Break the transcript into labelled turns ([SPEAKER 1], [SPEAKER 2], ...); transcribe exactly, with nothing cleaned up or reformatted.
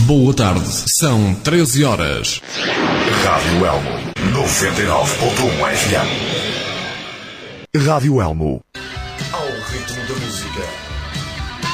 [SPEAKER 1] Boa tarde, são treze horas.
[SPEAKER 2] Rádio Elmo, noventa e nove ponto um F M. Rádio Elmo. Ao ritmo da música.